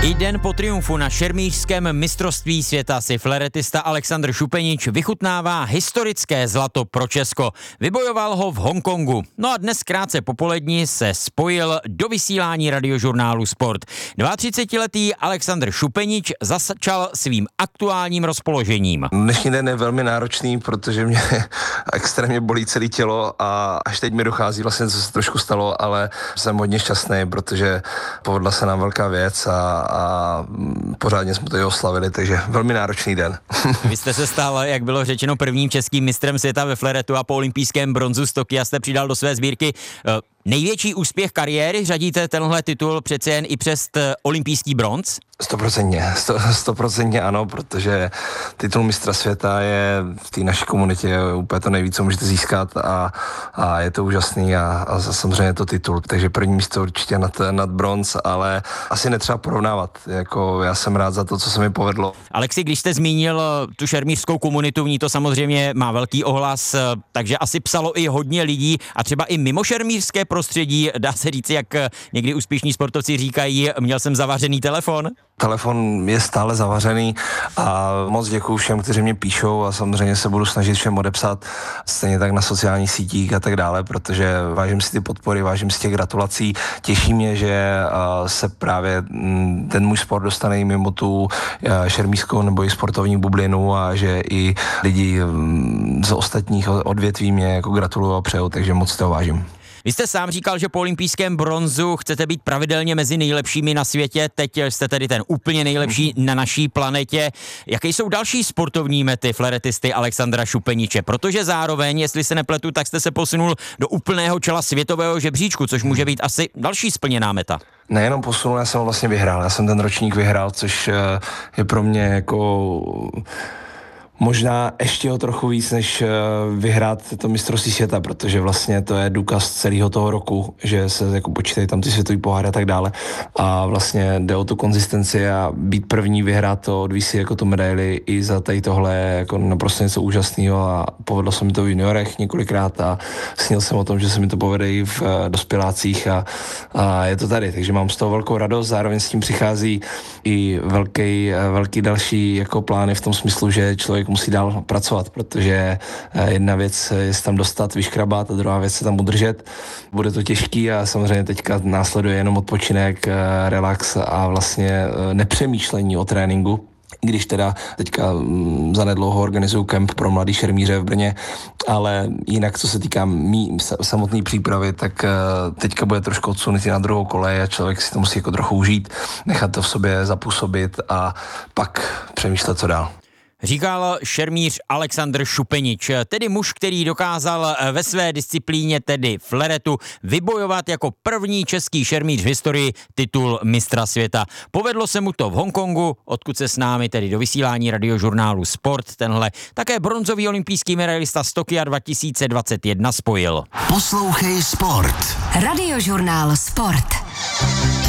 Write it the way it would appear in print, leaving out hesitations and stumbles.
I den po triumfu na šermířském mistrovství světa si fleretista Alexandr Šupenič vychutnává historické zlato pro Česko. Vybojoval ho v Hongkongu. No a dnes krátce popolední se spojil do vysílání radiožurnálu Sport. 32letý Alexandr Šupenič začal svým aktuálním rozpoložením. Dnešní den je velmi náročný, protože mě extrémně bolí celé tělo a až teď mi dochází vlastně, co se trošku stalo, ale jsem hodně šťastný, protože povedla se nám velká věc a pořádně jsme to i oslavili, takže velmi náročný den. Vy jste se stal, jak bylo řečeno, prvním českým mistrem světa ve fleretu a po olympijském bronzu z Tokia jste přidal do své sbírky největší úspěch kariéry. Řadíte tenhle titul přece jen i přes olympijský bronz? 100% ano, protože titul mistra světa je v té naší komunitě úplně to nejvíc, co můžete získat a je to úžasný a samozřejmě je to titul, takže první místo určitě nad bronz, ale asi netřeba porovnávat, jako já jsem rád za to, co se mi povedlo. Alexi, když jste zmínil tu šermířskou komunitu, v ní to samozřejmě má velký ohlas, takže asi psalo i hodně lidí a třeba i mimo šermířské prostředí, dá se říct, jak někdy úspěšní sportovci říkají, měl jsem zavařený telefon? Telefon je stále zavařený a moc děkuju všem, kteří mě píšou a samozřejmě se budu snažit všem odepsat, stejně tak na sociálních sítích a tak dále, protože vážím si ty podpory, vážím si těch gratulací. Těší mě, že se právě ten můj sport dostane i mimo tu šermířskou nebo i sportovní bublinu a že i lidi z ostatních odvětví mě jako gratulují a přejou, takže moc toho vážím. Vy jste sám říkal, že po olympijském bronzu chcete být pravidelně mezi nejlepšími na světě, teď jste tedy ten úplně nejlepší na naší planetě. Jaké jsou další sportovní mety fleretisty Alexandra Šupeniče? Protože zároveň, jestli se nepletu, tak jste se posunul do úplného čela světového žebříčku, což může být asi další splněná meta. Nejenom posunul, já jsem ho vlastně vyhrál. Já jsem ten ročník vyhrál, což je pro mě jako možná ještě o trochu víc, než vyhrát to mistrovství světa, protože vlastně to je důkaz celého toho roku, že se jako počítají tam ty světový poháry a tak dále a vlastně jde o tu konzistenci a být první, vyhrát to, odvísí jako tu medaili i za tady tohle jako naprosto něco úžasného a povedlo se mi to v juniorech několikrát a snil jsem o tom, že se mi to povede i v dospělácích a je to tady, takže mám z toho velkou radost, zároveň s tím přichází i velký další jako plány v tom smyslu, že člověk musí dál pracovat, protože jedna věc je se tam dostat, vyškrabat a druhá věc se tam udržet. Bude to těžký a samozřejmě teďka následuje jenom odpočinek, relax a vlastně nepřemýšlení o tréninku. Když teda teďka zanedlouho organizuju kemp pro mladý šermíře v Brně, ale jinak, co se týká samotné přípravy, tak teďka bude trošku odsunutý na druhou kolej a člověk si to musí jako trochu užít, nechat to v sobě zapůsobit a pak přemýšlet, co dál. Říkal šermíř Alexandr Šupenič, tedy muž, který dokázal ve své disciplíně, tedy fleretu, vybojovat jako první český šermíř v historii titul mistra světa. Povedlo se mu to v Hongkongu, odkud se s námi tedy do vysílání radiožurnálu Sport tenhle také bronzový olympijský medailista z Tokia 2021 spojil. Poslouchej Sport. Radiožurnál Sport.